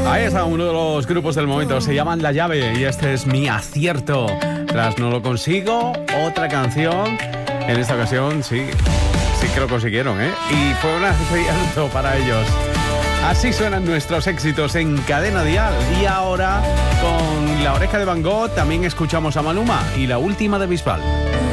Ahí está uno de los grupos del momento, se llaman La Llave y este es mi acierto. Tras No lo consigo, otra canción. En esta ocasión sí que lo consiguieron, ¿eh? Y fue un acierto para ellos. Así suenan nuestros éxitos en Cadena Dial. Y ahora, con La Oreja de Van Gogh, también escuchamos a Maluma y La Última de Bisbal.